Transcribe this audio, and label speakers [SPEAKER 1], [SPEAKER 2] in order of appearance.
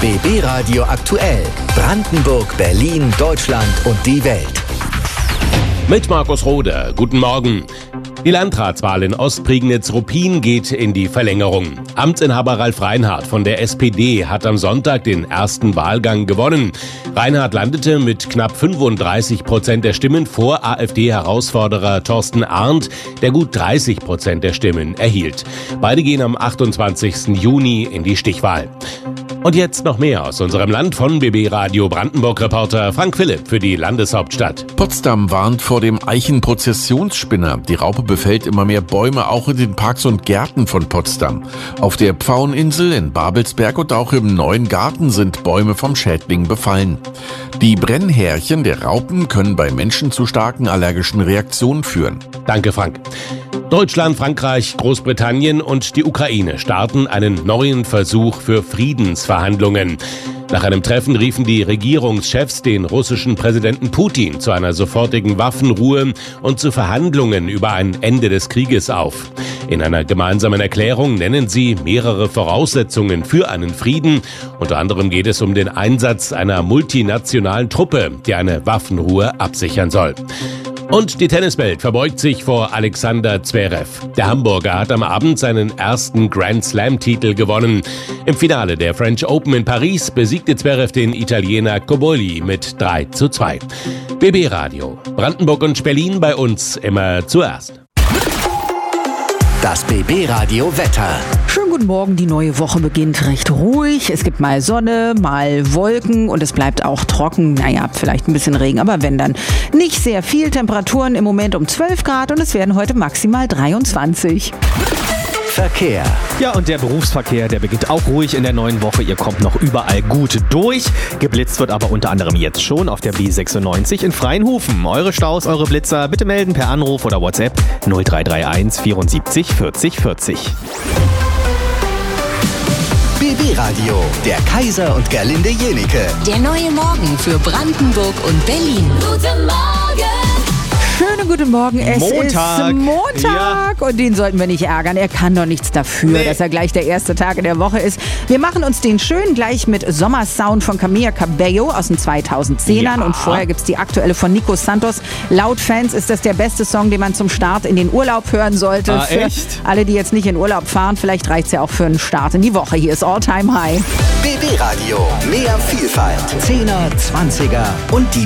[SPEAKER 1] BB Radio aktuell. Brandenburg, Berlin, Deutschland und die Welt.
[SPEAKER 2] Mit Markus Rohde. Guten Morgen. Die Landratswahl in Ostprignitz-Ruppin geht in die Verlängerung. Amtsinhaber Ralf Reinhardt von der SPD hat am Sonntag den ersten Wahlgang gewonnen. Reinhardt landete mit knapp 35% der Stimmen vor AfD-Herausforderer Thorsten Arndt, der gut 30% der Stimmen erhielt. Beide gehen am 28. Juni in die Stichwahl. Und jetzt noch mehr aus unserem Land von BB Radio Brandenburg-Reporter Frank Philipp für die Landeshauptstadt.
[SPEAKER 3] Potsdam warnt vor dem Eichenprozessionsspinner. Die Raupe befällt immer mehr Bäume, auch in den Parks und Gärten von Potsdam. Auf der Pfaueninsel in Babelsberg und auch im Neuen Garten sind Bäume vom Schädling befallen. Die Brennhärchen der Raupen können bei Menschen zu starken allergischen Reaktionen führen.
[SPEAKER 2] Danke, Frank. Deutschland, Frankreich, Großbritannien und die Ukraine starten einen neuen Versuch für Friedensverhandlungen. Nach einem Treffen riefen die Regierungschefs den russischen Präsidenten Putin zu einer sofortigen Waffenruhe und zu Verhandlungen über ein Ende des Krieges auf. In einer gemeinsamen Erklärung nennen sie mehrere Voraussetzungen für einen Frieden. Unter anderem geht es um den Einsatz einer multinationalen Truppe, die eine Waffenruhe absichern soll. Und die Tenniswelt verbeugt sich vor Alexander Zverev. Der Hamburger hat am Abend seinen ersten Grand-Slam-Titel gewonnen. Im Finale der French Open in Paris besiegte Zverev den Italiener Cobolli mit 3:2. BB Radio. Brandenburg und Berlin bei uns immer zuerst.
[SPEAKER 1] Das BB Radio Wetter.
[SPEAKER 4] Schönen guten Morgen, die neue Woche beginnt recht ruhig. Es gibt mal Sonne, mal Wolken und es bleibt auch trocken. Naja, vielleicht ein bisschen Regen, aber wenn dann nicht sehr viel. Temperaturen im Moment um 12 Grad und es werden heute maximal 23.
[SPEAKER 1] Verkehr.
[SPEAKER 5] Ja, und der Berufsverkehr, der beginnt auch ruhig in der neuen Woche. Ihr kommt noch überall gut durch. Geblitzt wird aber unter anderem jetzt schon auf der B96 in Freienhofen. Eure Staus, eure Blitzer bitte melden per Anruf oder WhatsApp 0331 74 40 40.
[SPEAKER 1] BB Radio, der Kaiser und Gerlinde Jenike.
[SPEAKER 6] Der neue Morgen für Brandenburg und Berlin. Guten Morgen!
[SPEAKER 4] Schönen guten Morgen, es
[SPEAKER 5] Montag.
[SPEAKER 4] ist Montag und den sollten wir nicht ärgern. Er kann doch nichts dafür, dass er gleich der erste Tag in der Woche ist. Wir machen uns den schön gleich mit Sommersound von Camila Cabello aus den 2010ern und vorher gibt's die aktuelle von Nico Santos. Laut Fans ist das der beste Song, den man zum Start in den Urlaub hören sollte.
[SPEAKER 5] Ah,
[SPEAKER 4] für
[SPEAKER 5] echt?
[SPEAKER 4] alle, die jetzt nicht in Urlaub fahren, vielleicht reicht's ja auch für einen Start in die Woche. Hier ist All Time High.
[SPEAKER 1] BB Radio, mehr Vielfalt. 10er, 20er und die